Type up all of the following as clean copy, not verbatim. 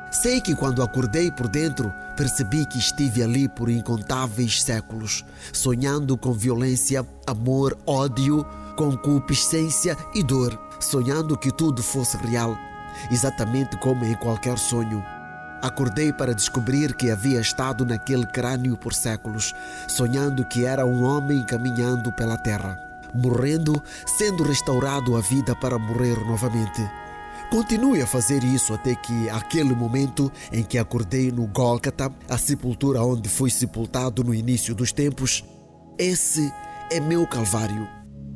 Sei que quando acordei por dentro, percebi que estive ali por incontáveis séculos, sonhando com violência, amor, ódio, concupiscência e dor, sonhando que tudo fosse real, exatamente como em qualquer sonho. Acordei para descobrir que havia estado naquele crânio por séculos, sonhando que era um homem caminhando pela terra, morrendo, sendo restaurado à vida para morrer novamente. Continue a fazer isso até que aquele momento em que acordei no Gólgota, a sepultura onde fui sepultado no início dos tempos. Esse é meu calvário.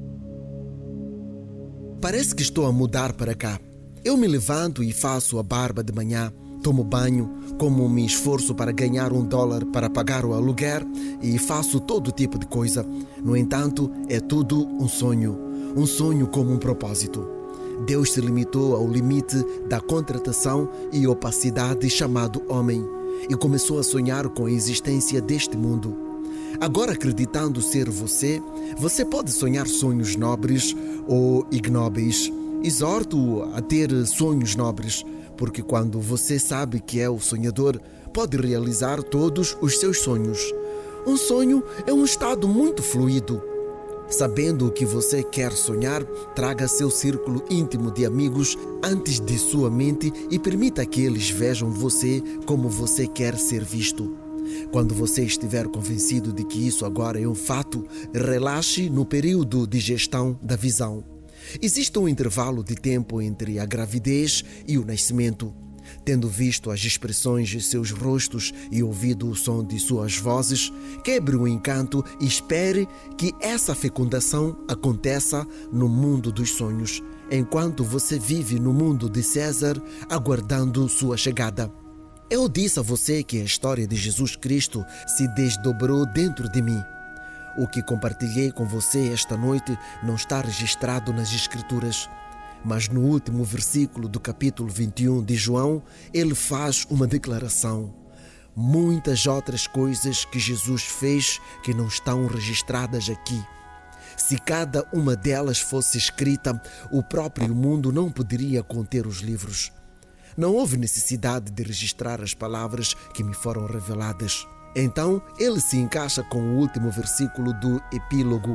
Parece que estou a mudar para cá. Eu me levanto e faço a barba de manhã, tomo banho, como me esforço para ganhar $1 para pagar o aluguer e faço todo tipo de coisa. No entanto, é tudo um sonho como um propósito. Deus se limitou ao limite da contratação e opacidade chamado homem e começou a sonhar com a existência deste mundo. Agora, acreditando ser você pode sonhar sonhos nobres ou ignóbeis. Exorto-o a ter sonhos nobres, porque quando você sabe que é o sonhador, pode realizar todos os seus sonhos. Um sonho é um estado muito fluido. Sabendo o que você quer sonhar, traga seu círculo íntimo de amigos antes de sua mente e permita que eles vejam você como você quer ser visto. Quando você estiver convencido de que isso agora é um fato, relaxe no período de gestão da visão. Existe um intervalo de tempo entre a gravidez e o nascimento. Tendo visto as expressões de seus rostos e ouvido o som de suas vozes, quebre o encanto e espere que essa fecundação aconteça no mundo dos sonhos, enquanto você vive no mundo de César, aguardando sua chegada. Eu disse a você que a história de Jesus Cristo se desdobrou dentro de mim. O que compartilhei com você esta noite não está registrado nas Escrituras. Mas no último versículo do capítulo 21 de João, ele faz uma declaração. Muitas outras coisas que Jesus fez que não estão registradas aqui. Se cada uma delas fosse escrita, o próprio mundo não poderia conter os livros. Não houve necessidade de registrar as palavras que me foram reveladas. Então, ele se encaixa com o último versículo do epílogo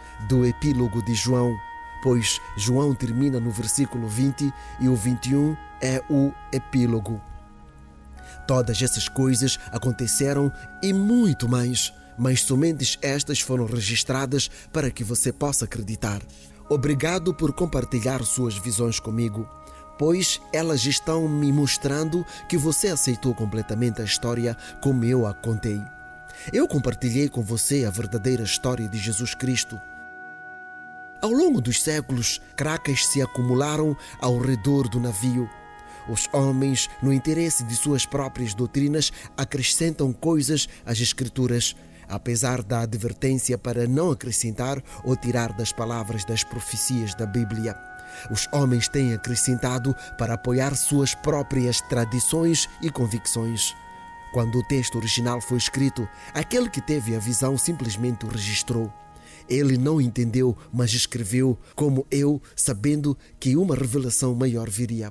de João, pois João termina no versículo 20 e o 21 é o epílogo. Todas essas coisas aconteceram e muito mais, mas somente estas foram registradas para que você possa acreditar. Obrigado por compartilhar suas visões comigo, pois elas estão me mostrando que você aceitou completamente a história como eu a contei. Eu compartilhei com você a verdadeira história de Jesus Cristo. Ao longo dos séculos, cracas se acumularam ao redor do navio. Os homens, no interesse de suas próprias doutrinas, acrescentam coisas às Escrituras, apesar da advertência para não acrescentar ou tirar das palavras das profecias da Bíblia. Os homens têm acrescentado para apoiar suas próprias tradições e convicções. Quando o texto original foi escrito, aquele que teve a visão simplesmente o registrou. Ele não entendeu, mas escreveu como eu, sabendo que uma revelação maior viria.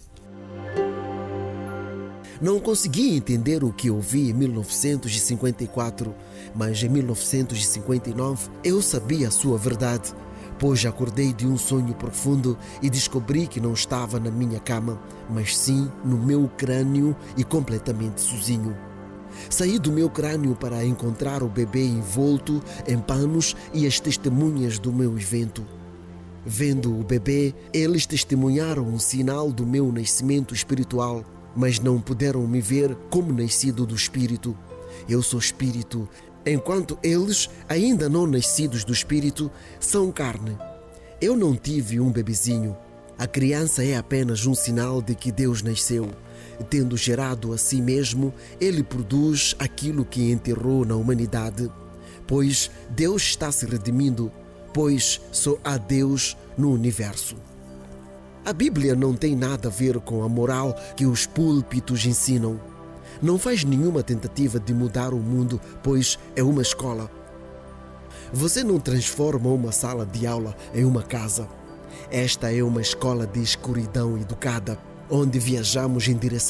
Não consegui entender o que ouvi em 1954, mas em 1959 eu sabia a sua verdade, pois acordei de um sonho profundo e descobri que não estava na minha cama, mas sim no meu crânio e completamente sozinho. Saí do meu crânio para encontrar o bebê envolto em panos e as testemunhas do meu evento. Vendo o bebê, eles testemunharam um sinal do meu nascimento espiritual, mas não puderam me ver como nascido do Espírito. Eu sou Espírito, enquanto eles, ainda não nascidos do Espírito, são carne. Eu não tive um bebezinho. A criança é apenas um sinal de que Deus nasceu. Tendo gerado a si mesmo, ele produz aquilo que enterrou na humanidade. Pois Deus está se redimindo, pois só há Deus no universo. A Bíblia não tem nada a ver com a moral que os púlpitos ensinam. Não faz nenhuma tentativa de mudar o mundo, pois é uma escola. Você não transforma uma sala de aula em uma casa. Esta é uma escola de escuridão educada, onde viajamos em direção